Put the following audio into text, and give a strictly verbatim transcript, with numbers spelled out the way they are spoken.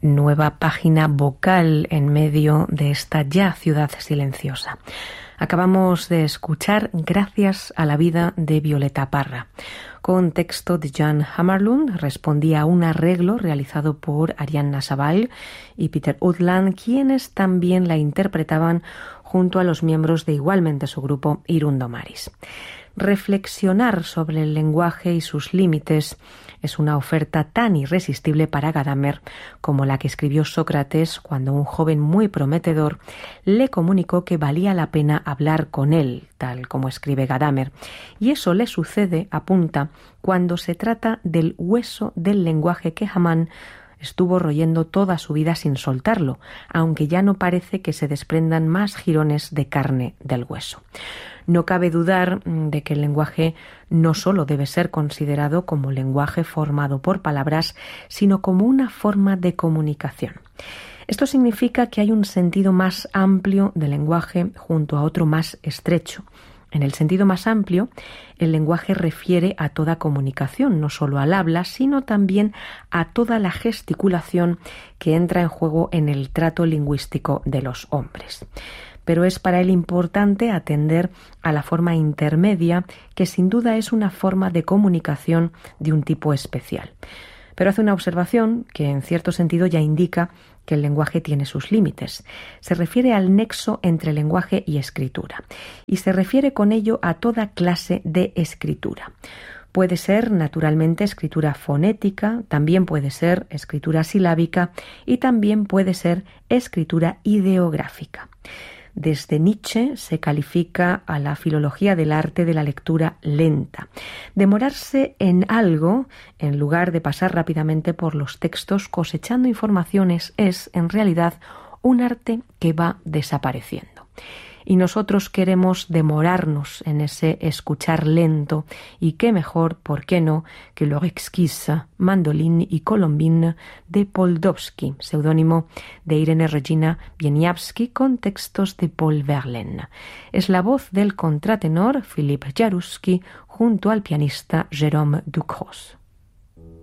nueva página vocal en medio de esta ya ciudad silenciosa. Acabamos de escuchar Gracias a la vida de Violeta Parra. Con texto de Jan Hammarlund, respondía a un arreglo realizado por Arianna Sabal y Peter Udland, quienes también la interpretaban junto a los miembros de igualmente su grupo Irundo Maris. Reflexionar sobre el lenguaje y sus límites es una oferta tan irresistible para Gadamer como la que escribió Sócrates cuando un joven muy prometedor le comunicó que valía la pena hablar con él, tal como escribe Gadamer. Y eso le sucede, apunta, cuando se trata del hueso del lenguaje que Hamann estuvo royendo toda su vida sin soltarlo, aunque ya no parece que se desprendan más jirones de carne del hueso. No cabe dudar de que el lenguaje no solo debe ser considerado como lenguaje formado por palabras, sino como una forma de comunicación. Esto significa que hay un sentido más amplio del lenguaje junto a otro más estrecho. En el sentido más amplio, el lenguaje refiere a toda comunicación, no solo al habla, sino también a toda la gesticulación que entra en juego en el trato lingüístico de los hombres. Pero es para él importante atender a la forma intermedia, que sin duda es una forma de comunicación de un tipo especial. Pero hace una observación que en cierto sentido ya indica que el lenguaje tiene sus límites. Se refiere al nexo entre lenguaje y escritura, y se refiere con ello a toda clase de escritura. Puede ser, naturalmente, escritura fonética, también puede ser escritura silábica y también puede ser escritura ideográfica. Desde Nietzsche se califica a la filología del arte de la lectura lenta. Demorarse en algo, en lugar de pasar rápidamente por los textos cosechando informaciones, es, en realidad, un arte que va desapareciendo. Y nosotros queremos demorarnos en ese escuchar lento, y qué mejor, ¿por qué no?, que l'Exquise, Mandoline y Colombine de Poldowski, seudónimo de Irene Regina Wieniawski, con textos de Paul Verlaine. Es la voz del contratenor Philippe Jaruski junto al pianista Jérôme Ducros.